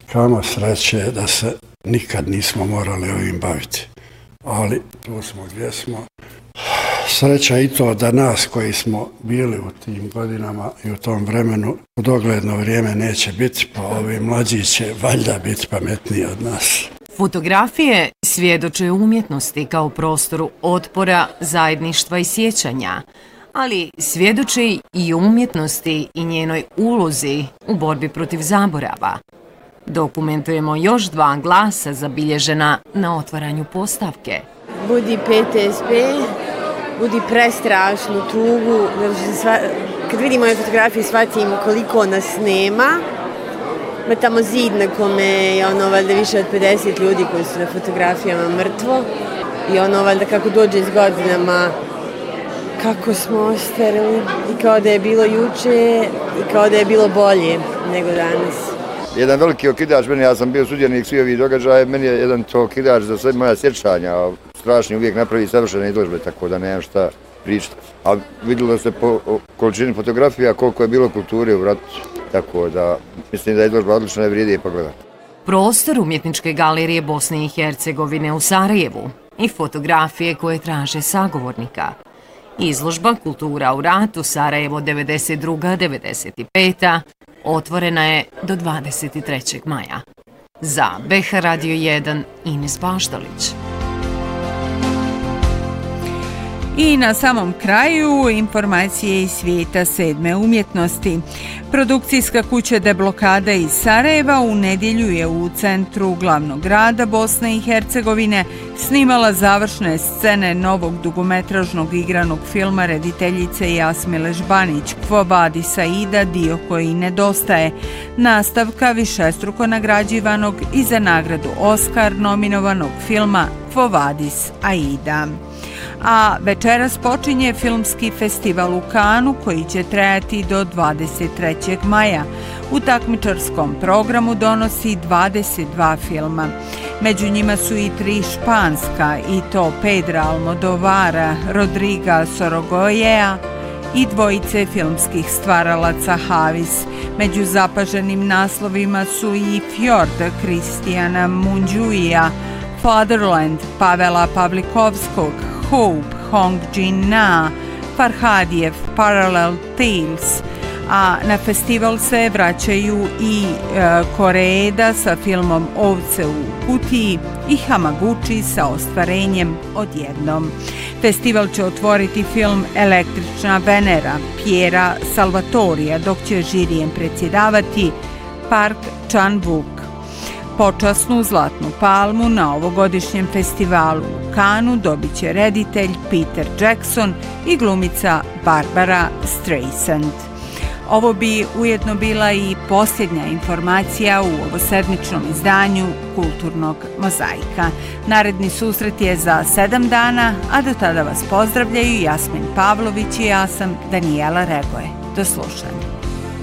Kamo sreće da se nikad nismo morali ovim baviti, ali tu smo gdje smo. Sreća i to da nas koji smo bili u tim godinama i u tom vremenu u dogledno vrijeme neće biti, pa ovi mlađi će valjda biti pametniji od nas. Fotografije svjedoče umjetnosti kao prostoru otpora, zajedništva i sjećanja, ali svjedoče i umjetnosti i njenoj ulozi u borbi protiv zaborava. Dokumentujemo još 2 glasa zabilježena na otvaranju postavke. Budi PTSP, budi prestrašnu tugu. Kad vidim ove fotografije shvatim koliko nas nema. Ima tamo zid na kome je valjda više od 50 ljudi koji su na fotografijama mrtvo. I valjda kako dođe s godinama, kako smo ostarili i kao da je bilo juče i kao da je bilo bolje nego danas. Jedan veliki okidač, ja sam bio sudionik svih ovih događaja, meni je jedan to okidač za sve moja sjećanja, strašni uvijek napravi savršene izložbe, tako da nemam šta pričati. A vidjelo se po količini fotografija koliko je bilo kulture u ratu, tako da mislim da je izložba odlična i vrijedi je pogledati. Prostor Umjetničke galerije Bosne i Hercegovine u Sarajevu i fotografije koje traže sagovornika. Izložba Kultura u ratu Sarajevo 92-95 otvorena je do 23. maja. Za BH Radio 1 Ines Baštalić. I na samom kraju informacije iz svijeta 7. umjetnosti. Produkcijska kuća Deblokada iz Sarajeva u nedjelju je u centru glavnog grada Bosne i Hercegovine snimala završne scene novog dugometražnog igranog filma rediteljice Jasmile Žbanić Quo Vadis Aida, dio koji nedostaje, nastavka višestruko nagrađivanog i za nagradu Oscar nominovanog filma Quo Vadis Aida. A večeras počinje filmski festival u Kanu koji će trajati do 23. maja. U takmičarskom programu donosi 22 filma. Među njima su i 3 španska, i to Pedra Almodovara, Rodriga Sorogoyea i 2 filmskih stvaralaca Havis. Među zapaženim naslovima su i Fjord Kristijana Munđuija, Fatherland Pavela Pavlikovskog, Hope Hong Jin-na, Farhadijev Parallel Tales, a na festival se vraćaju i Koreeda sa filmom Ovce u kutiji i Hamaguchi sa ostvarenjem Odjednom. Festival će otvoriti film Električna Venera Piera Salvatorija, dok će žirijem predsjedavati Park Chan-wook. Počasnu zlatnu palmu na ovogodišnjem festivalu u Kanu dobit će reditelj Peter Jackson i glumica Barbara Streisand. Ovo bi ujedno bila i posljednja informacija u ovosedmičnom izdanju Kulturnog mozaika. Naredni susret je za 7 dana, a do tada vas pozdravljaju Jasmin Pavlović i ja sam Danijela Regoje. Do slušanja.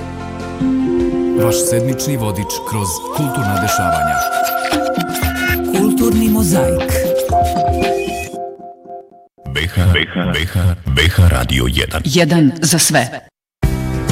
Vaš sedmični vodič kroz kulturna dešavanja. Kulturni mozaik. BH Radio 1. Jedan za sve.